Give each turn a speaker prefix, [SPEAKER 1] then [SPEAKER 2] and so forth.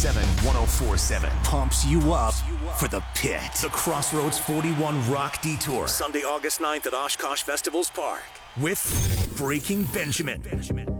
[SPEAKER 1] 1047 pumps you up for the pit. The Crossroads 41 Rock Detour. Sunday, August 9th at Oshkosh Festivals Park with Breaking Benjamin.